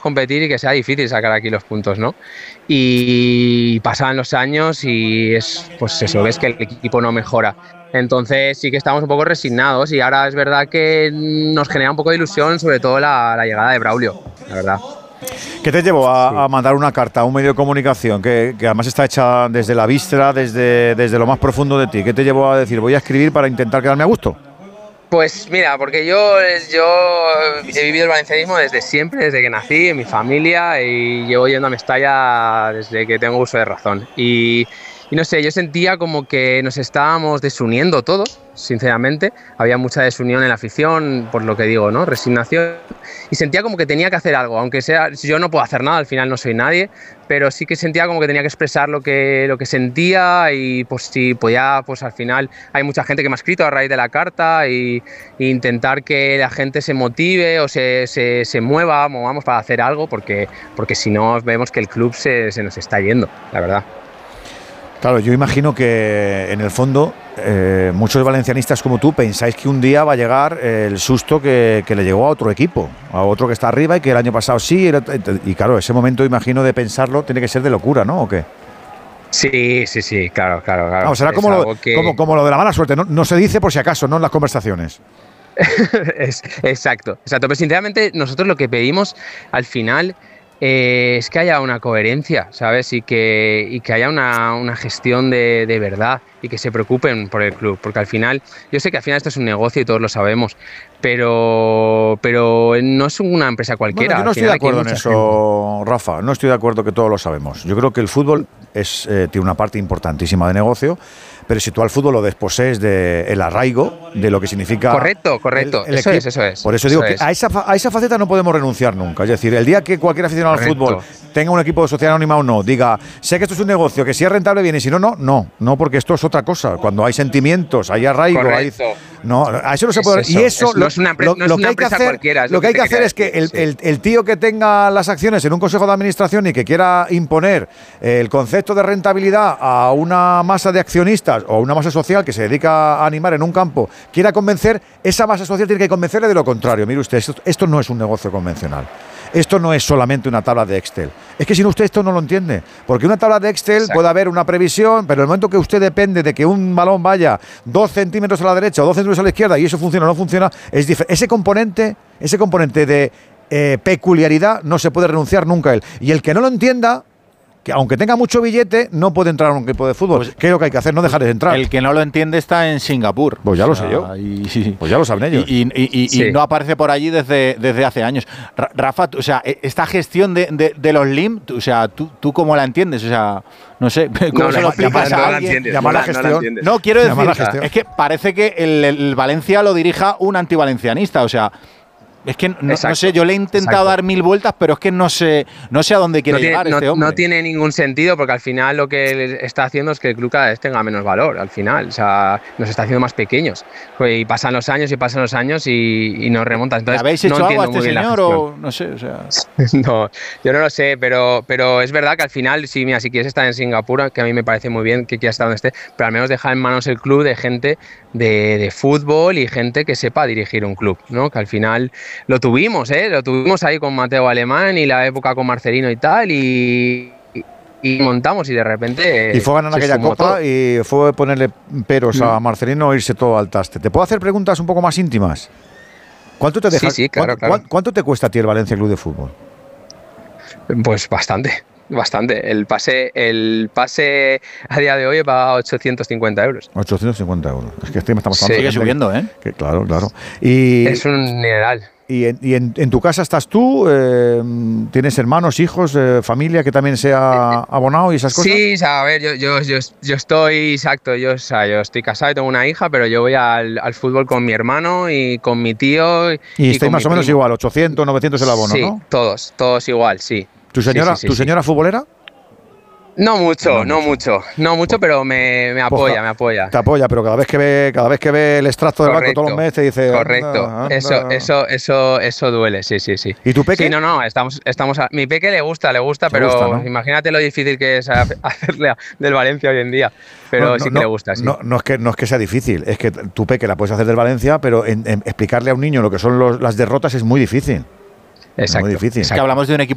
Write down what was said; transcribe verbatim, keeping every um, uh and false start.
competir y que sea difícil sacar aquí los puntos, ¿no? Y pasan los años y es, pues eso, ves que el equipo no mejora. Entonces sí que estamos un poco resignados y ahora es verdad que nos genera un poco de ilusión, sobre todo la, la llegada de Braulio, la verdad. ¿Qué te llevó a, Sí. a mandar una carta a un medio de comunicación que, que además está hecha desde la víscera, desde, desde lo más profundo de ti? ¿Qué te llevó a decir, voy a escribir para intentar quedarme a gusto? Pues mira, porque yo, yo he vivido el valencianismo desde siempre, desde que nací, en mi familia, y llevo yendo a Mestalla desde que tengo uso de razón. Y, y no sé, yo sentía como que nos estábamos desuniendo todos, sinceramente. Había mucha desunión en la afición, por lo que digo, ¿no? Resignación. Y sentía como que tenía que hacer algo, aunque sea, yo no puedo hacer nada, al final no soy nadie, pero sí que sentía como que tenía que expresar lo que, lo que sentía y pues si podía, pues al final hay mucha gente que me ha escrito a raíz de la carta y, y intentar que la gente se motive o se, se, se mueva, movamos para hacer algo, porque, porque si no vemos que el club se, se nos está yendo, la verdad. Claro, yo imagino que en el fondo eh, muchos valencianistas como tú pensáis que un día va a llegar el susto que, que le llegó a otro equipo, a otro que está arriba y que el año pasado sí, era, y claro, ese momento imagino de pensarlo tiene que ser de locura, ¿no? ¿O qué? Sí, sí, sí, claro, claro, claro. Vamos, será como lo, que... como, como lo de la mala suerte, no, no se dice por si acaso, no en las conversaciones. es, exacto, exacto, pero sinceramente nosotros lo que pedimos al final eh, es que haya una coherencia, ¿sabes? Y que, y que haya una, una gestión de, de verdad y que se preocupen por el club, porque al final, yo sé que al final esto es un negocio y todos lo sabemos, pero, pero no es una empresa cualquiera. Bueno, yo no al estoy de acuerdo en eso, gente. Rafa, no estoy de acuerdo que todos lo sabemos. Yo creo que el fútbol es, eh, tiene una parte importantísima de negocio, pero si tú al fútbol lo desposees del arraigo, de lo que significa... Correcto, correcto, el, el eso equipo. es, eso es. Por eso digo eso que es. A, esa, a esa faceta no podemos renunciar nunca. Es decir, el día que cualquier aficionado correcto. al fútbol tenga un equipo de sociedad anónima o no, diga, sé que esto es un negocio, que si es rentable viene, y si no, no, no, no, porque esto es otra cosa. Cuando hay sentimientos, hay arraigo, correcto. hay... No, a eso no se puede... Es eso, y eso, es, lo, no es una, lo, no es lo una que hay que hacer, cualquiera. Lo que hay que hacer es que el, sí. el, el tío que tenga las acciones en un consejo de administración y que quiera imponer el concepto de rentabilidad a una masa de accionistas o una masa social que se dedica a animar en un campo, quiera convencer, esa masa social tiene que convencerle de lo contrario. Mire usted, esto, esto no es un negocio convencional. Esto no es solamente una tabla de Excel. Es que si no, usted esto no lo entiende. Porque una tabla de Excel Exacto. puede haber una previsión, pero el momento que usted depende de que un balón vaya dos centímetros a la derecha o dos centímetros a la izquierda y eso funciona o no funciona, es diferente. Ese componente, ese componente de eh, peculiaridad no se puede renunciar nunca a él. Y el que no lo entienda, que aunque tenga mucho billete, no puede entrar a un equipo de fútbol. Pues, ¿qué es lo que hay que hacer? No dejar de entrar. El que no lo entiende está en Singapur. Pues ya o lo sea, sé yo. Y, pues ya lo saben ellos. Y, y, y, y, sí. y no aparece por allí desde, desde hace años. Rafa, o sea, esta gestión de, de, de los L I M, o sea, ¿tú, ¿tú cómo la entiendes? O sea, no sé, ¿cómo no, se lo explicas no, a no alguien? Llamar la gestión. No, no quiero decir, es que parece que el, el Valencia lo dirija un antivalencianista, o sea... Es que no, no sé, yo le he intentado exacto. dar mil vueltas, pero es que no sé, no sé a dónde quiere no tiene, llegar no, este hombre. No tiene ningún sentido, porque al final lo que está haciendo es que el club cada vez tenga menos valor, al final. O sea, nos está haciendo más pequeños. Y pasan los años y pasan los años y, y nos remontan. Entonces, ¿habéis hecho no algo a este muy señor o no sé? O sea... no, yo no lo sé, pero, pero es verdad que al final, sí, mira, si quieres estar en Singapur, que a mí me parece muy bien que quieras estar donde esté, pero al menos dejar en manos el club de gente de, de fútbol y gente que sepa dirigir un club, ¿no? Que al final lo tuvimos, ¿eh? Lo tuvimos ahí con Mateo Alemán y la época con Marcelino y tal, y, y, y montamos y de repente... Y fue ganar aquella copa todo. Y fue ponerle peros mm. a Marcelino e irse todo al taste. ¿Te puedo hacer preguntas un poco más íntimas? ¿Cuánto te deja, sí, sí, claro, ¿cuánto, claro. ¿Cuánto te cuesta a ti el Valencia Club de Fútbol? Pues bastante. Bastante. El pase, el pase a día de hoy va a ochocientos cincuenta euros. ochocientos cincuenta euros. Es que estamos hablando. Sigue subiendo, ¿eh? Que, claro, claro. Y, es un mineral. ¿Y, en, y en, en tu casa estás tú? Eh, ¿Tienes hermanos, hijos, eh, familia que también sea abonado y esas cosas? Sí, o sea, a ver, yo, yo, yo, yo estoy, exacto, yo, o sea, yo estoy casado y tengo una hija, pero yo voy al, al fútbol con mi hermano y con mi tío. Y, y estáis más o menos primo. Igual, ochocientos, novecientos el abono, sí, ¿no? Sí, todos, todos igual, sí. ¿Tu señora, sí, sí, sí, ¿tu sí. señora futbolera? No mucho, no, no mucho, mucho, no mucho, pero me, me apoya, pues, me apoya. Te apoya, pero cada vez que ve, cada vez que ve el extracto del banco todos los meses te dice. Correcto, anda, anda. eso, eso, eso, eso duele, sí, sí, sí. ¿Y tu peque? Sí, no, no, estamos, estamos. A, mi peque le gusta, le gusta, pero gusta, ¿no? Imagínate lo difícil que es hacerle a, del Valencia hoy en día. Pero no, no, sí que no, le gusta, sí. No, no, es que, no es que sea difícil, es que tu peque la puedes hacer del Valencia, pero en, en explicarle a un niño lo que son los, las derrotas es muy difícil. Exacto. Es muy difícil. Es que hablamos de un equipo